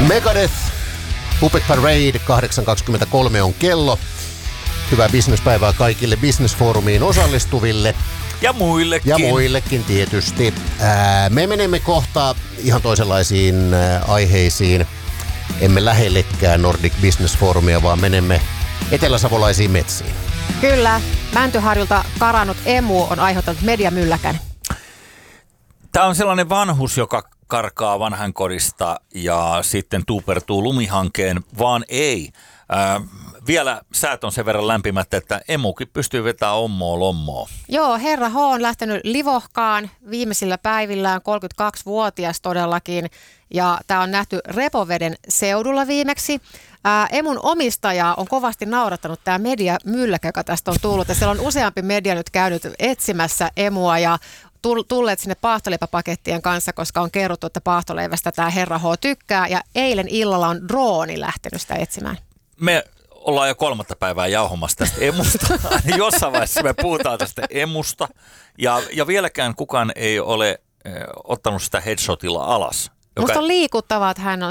Megadeth, Puppet Parade, 8.23 on kello. Hyvää bisnespäivää kaikille Business Forumiin osallistuville. Ja muillekin. Ja muillekin tietysti. Me menemme kohta ihan toisenlaisiin aiheisiin. Emme lähellekään Nordic Business Forumia, vaan menemme eteläsavolaisiin metsiin. Kyllä. Mäntyharjulta karannut emu on aiheuttanut mediamylläkän. Tämä on sellainen vanhus, joka karkaa vanhankodista ja sitten tuupertuu lumihankeen, vaan ei. Vielä säät on sen verran lämpimät, että emukin pystyy vetämään ommoa lommoa. Joo, herra H on lähtenyt livohkaan viimeisillä päivillään, 32-vuotias todellakin. Ja tämä on nähty Repoveden seudulla viimeksi. Emun omistaja on kovasti naurattanut tämä mediamylläkä, joka tästä on tullut. Ja siellä on useampi media nyt käynyt etsimässä emua ja tulleet sinne paahtoleipäpakettien kanssa, koska on kerrottu, että paahtoleivästä tämä herra H tykkää. Ja eilen illalla on drooni lähtenyt sitä etsimään. Me ollaan jo 3. päivää jauhomassa tästä emusta. Jossain vaiheessa me puhutaan tästä emusta. Ja vieläkään kukaan ei ole ottanut sitä headshotilla alas. Musta on liikuttavaa, että hän on